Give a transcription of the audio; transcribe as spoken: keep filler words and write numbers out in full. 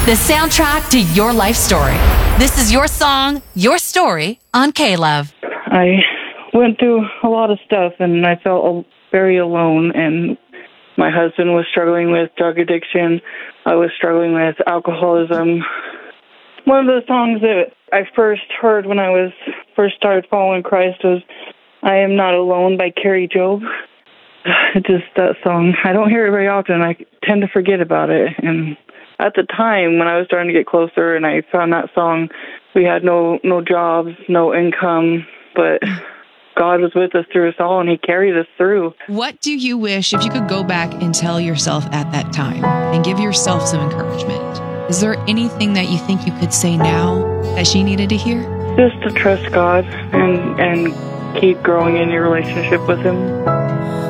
the soundtrack to your life story. This is your song, your story on K-Love. I went through a lot of stuff, and I felt very alone, and my husband was struggling with drug addiction. I was struggling with alcoholism. One of the songs that I first heard when I was first started following Christ was I Am Not Alone by Carrie Job. Just that song. I don't hear it very often. I tend to forget about it. And at the time, when I was starting to get closer and I found that song, we had no, no jobs, no income, but God was with us through us all, and He carried us through. What do you wish, if you could go back and tell yourself at that time and give yourself some encouragement? Is there anything that you think you could say now that she needed to hear? Just to trust God and, and keep growing in your relationship with Him.